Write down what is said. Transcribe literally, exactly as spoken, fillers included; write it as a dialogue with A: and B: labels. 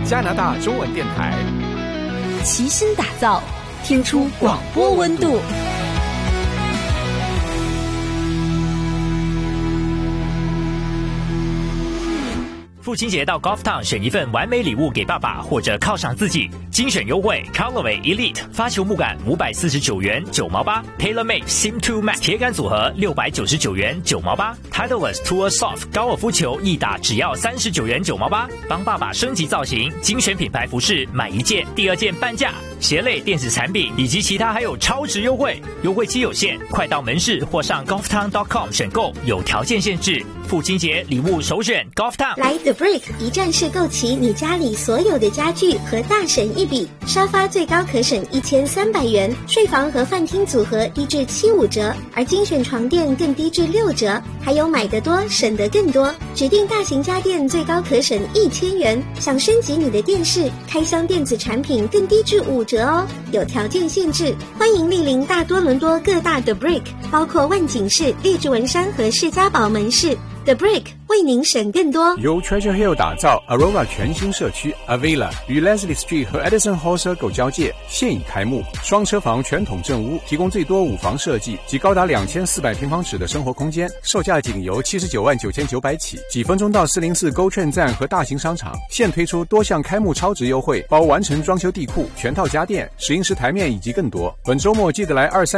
A: 加拿大中文电台，
B: 齐心打造，听出广播温度。
C: 父亲节到 Golftown 选一份完美礼物给爸爸，或者犒赏自己。精选优惠 Callaway Elite 发球木杆五百四十九元九毛八 ，TaylorMade Sim two Max 铁杆组合六百九十九元九毛八 ，Titleist Tour Soft 高尔夫球一打只要三十九元九毛八。帮爸爸升级造型，精选品牌服饰买一件第二件半价。鞋类、电子产品以及其他还有超值优惠，优惠期有限，快到门市或上 golftown dot com 选购，有条件限制。父亲节礼物首选 Golftown。
D: 来 The Brick 一站式购齐你家里所有的家具和大省一笔，沙发最高可省一千三百元，睡房和饭厅组合低至七五折，而精选床垫更低至六折，还有买得多省得更多，指定大型家电最高可省一千元，想升级你的电视、开箱电子产品更低至五折哦，有条件限制。欢迎莅临大多伦多各大 The Brick， 包括万景市、列治文山和士嘉堡门市。The Brick 为您省更多。
A: 由 Treasure Hill 打造 Aurora 全新社区 Avila 与 Leslie Street 和 Edison Hall Circle 交界，现已开幕。双车房全统正屋，提供最多五房设计及高达两千四百平方尺的生活空间，售价仅由七十九万九千九百起，几分钟到四零四 GO 站和大型商场。现推出多项开幕超值优惠，包完成装修地库、全套家电、石英石台面以及更多。本周末记得来二三